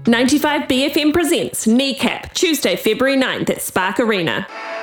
95BFM presents Kneecap, Tuesday, February 9th at Spark Arena.